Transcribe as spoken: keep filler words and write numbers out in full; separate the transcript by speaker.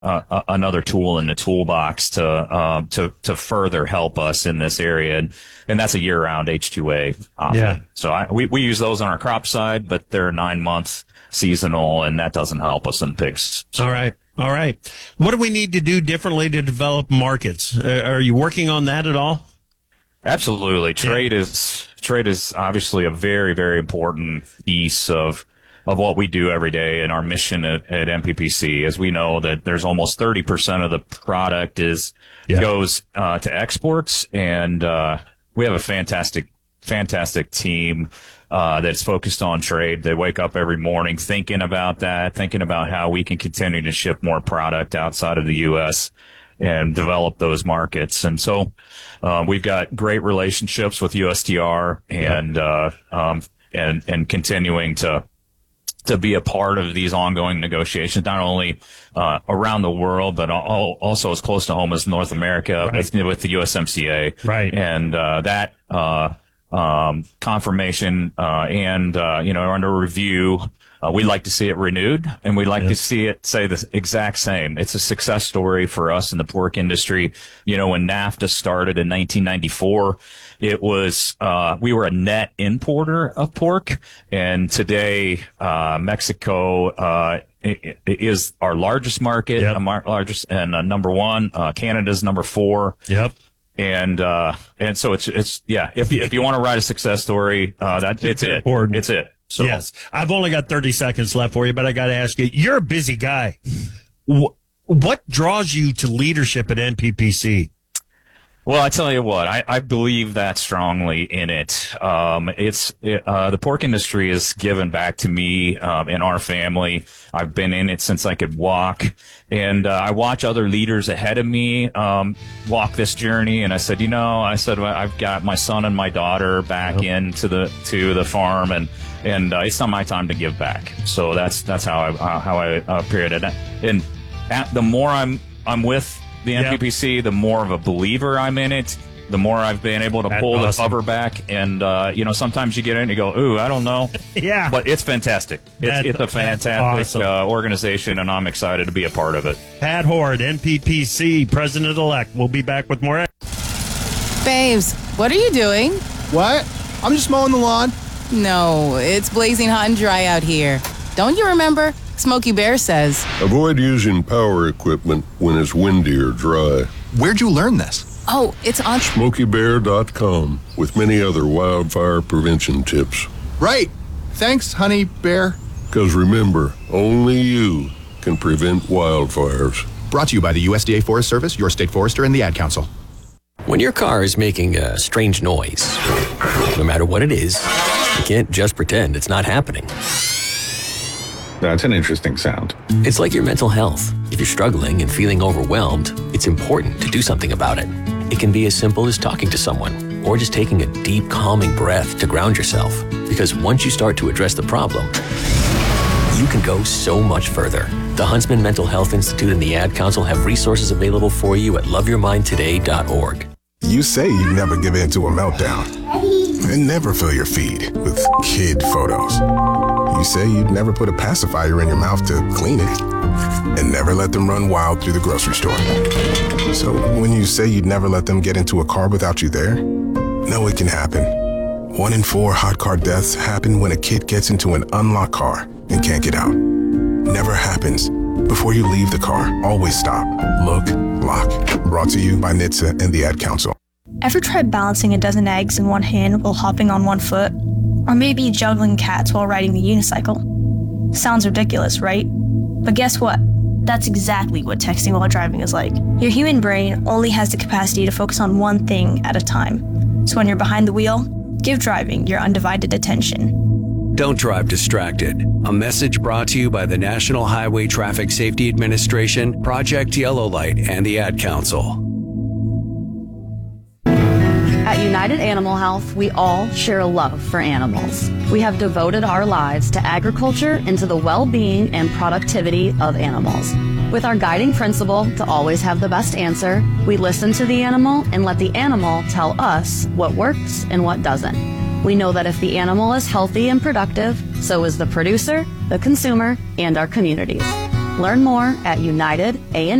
Speaker 1: uh, uh, another tool in the toolbox to uh, to to further help us in this area, and and that's a year-round H two A option.
Speaker 2: Yeah.
Speaker 1: So I, we we use those on our crop side, but they're nine month seasonal, and that doesn't help us in pigs. So.
Speaker 2: All right. All right. What do we need to do differently to develop markets? Uh, are you working on that at all?
Speaker 1: Absolutely. Trade
Speaker 2: yeah.
Speaker 1: is trade is obviously a very, very important piece of of what we do every day and our mission at, at N P P C. As we know that there's almost thirty percent of the product is
Speaker 2: yeah.
Speaker 1: goes uh, to exports, and uh, we have a fantastic, fantastic team uh, that's focused on trade. They wake up every morning thinking about that, thinking about how we can continue to ship more product outside of the U S and develop those markets. And so uh, we've got great relationships with U S T R and uh, um, and and continuing to to be a part of these ongoing negotiations, not only uh, around the world, but all, also as close to home as North America
Speaker 2: right.
Speaker 1: with, with the U S M C A.
Speaker 2: Right.
Speaker 1: And uh, that uh, um, confirmation uh, and, uh, you know, under review, uh, we'd like to see it renewed, and we'd like yes. to see it say the exact same. It's a success story for us in the pork industry. You know, when NAFTA started in nineteen ninety-four, it was, uh, we were a net importer of pork, and today, uh, Mexico, uh, is our largest market,
Speaker 2: yep.
Speaker 1: our largest, and uh, number one, uh, Canada's number four.
Speaker 2: Yep.
Speaker 1: And, uh, and so it's, it's, yeah, if you, if you want to write a success story, uh, that, it's it.
Speaker 2: Important.
Speaker 1: It's it. So.
Speaker 2: Yes. I've only got thirty seconds left for you, but I got to ask you, you're a busy guy. What draws you to leadership at N P P C?
Speaker 1: Well, I tell you what, I, I believe that strongly in it. Um, it's, it, uh, the pork industry is given back to me, um, and our family. I've been in it since I could walk, and, uh, I watch other leaders ahead of me, um, walk this journey. And I said, you know, I said, well, I've got my son and my daughter back yep. into the, to the farm, and, and, uh, it's not my time to give back. So that's, that's how I, uh, how I, uh, period it. And at, the more I'm, I'm with the N P P C, yep. the more of a believer I'm in it, the more I've been able to That's pull awesome. the cover back. And, uh, you know, sometimes you get in and you go, ooh, I don't know.
Speaker 2: yeah.
Speaker 1: But it's fantastic. It's, it's a fantastic
Speaker 2: awesome.
Speaker 1: uh, organization, and I'm excited to be a part of it.
Speaker 2: Pat Horde, N P P C President-elect. We'll be back with more.
Speaker 3: Babes, what are you doing?
Speaker 4: What? I'm just mowing the lawn.
Speaker 3: No, it's blazing hot and dry out here. Don't you remember? Smokey Bear says,
Speaker 5: avoid using power equipment when it's windy or dry.
Speaker 4: Where'd you learn this?
Speaker 3: Oh, it's on
Speaker 5: smokey bear dot com with many other wildfire prevention tips.
Speaker 4: Right. Thanks, honey bear.
Speaker 5: Because remember, only you can prevent wildfires.
Speaker 4: Brought to you by the U S D A Forest Service, your state forester, and the Ad Council.
Speaker 6: When your car is making a strange noise, no matter what it is, you can't just pretend it's not happening.
Speaker 7: That's an interesting sound.
Speaker 6: It's like your mental health. If you're struggling and feeling overwhelmed, it's important to do something about it. It can be as simple as talking to someone or just taking a deep, calming breath to ground yourself. Because once you start to address the problem, you can go so much further. The Huntsman Mental Health Institute and the Ad Council have resources available for you at love your mind today dot org.
Speaker 8: You say you'd never give in to a meltdown and never fill your feed with kid photos. You say you'd never put a pacifier in your mouth to clean it and never let them run wild through the grocery store. So when you say you'd never let them get into a car without you there, know it can happen. One in four hot car deaths happen when a kid gets into an unlocked car and can't get out. Never happens. Before you leave the car, always stop, look, lock. Brought to you by N H T S A and the Ad Council.
Speaker 9: Ever tried balancing a dozen eggs in one hand while hopping on one foot? Or maybe juggling cats while riding the unicycle? Sounds ridiculous, right? But guess what? That's exactly what texting while driving is like. Your human brain only has the capacity to focus on one thing at a time. So when you're behind the wheel, give driving your undivided attention.
Speaker 10: Don't drive distracted. A message brought to you by the National Highway Traffic Safety Administration, Project Yellow Light, and the Ad Council.
Speaker 11: At United Animal Health, we all share a love for animals. We have devoted our lives to agriculture and to the well-being and productivity of animals. With our guiding principle to always have the best answer, we listen to the animal and let the animal tell us what works and what doesn't. We know that if the animal is healthy and productive, so is the producer, the consumer, and our communities. Learn more at United A and